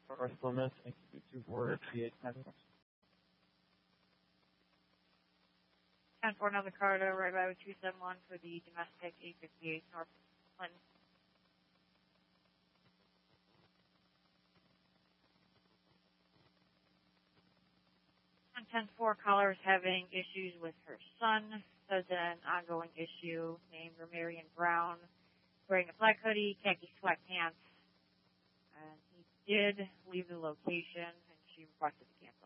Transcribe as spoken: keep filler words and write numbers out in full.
North Plymouth, and two four three eight nine. ten four, another Carter, right by two seven one for the domestic eight fifty-eight North Clinton. ten four, caller is having issues with her son. Says an ongoing issue named Ramarian Brown, wearing a black hoodie, khaki sweatpants. And he did leave the location, and she requested to cancel.